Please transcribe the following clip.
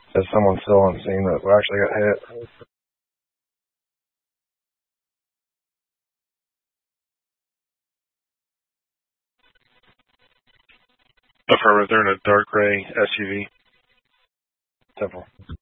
Is someone still on scene that actually got hit? Affirmative. They're in a dark gray SUV. Temple.